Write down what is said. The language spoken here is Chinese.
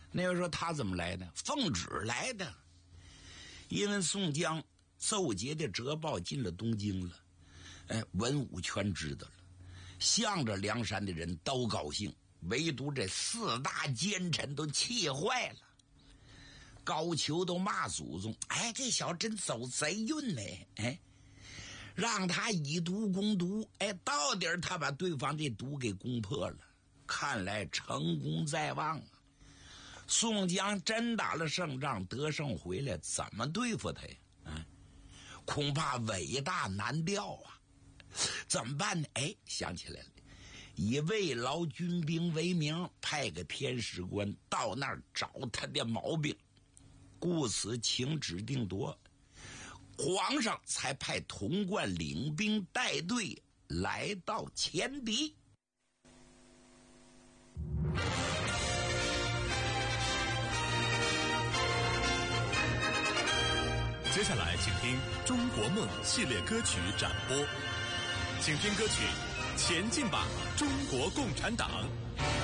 那位说他怎么来的？奉旨来的。因为宋江奏捷的折报进了东京了，文武全知道了，向着梁山的人都高兴，唯独这4大奸臣都气坏了。高俅都骂祖宗：“哎，这小子真走贼运呢！让他以毒攻毒，到底他把对方这毒给攻破了，看来成功在望啊！”宋江真打了胜仗，得胜回来，怎么对付他呀？恐怕伟大难料啊！怎么办呢？想起来了，以慰劳军兵为名，派个天使官到那儿找他的毛病，故此请旨定夺。皇上才派童贯领兵带队来到前敌。 接下来请听《中国梦》系列歌曲展播，请听歌曲《前进吧，中国共产党》。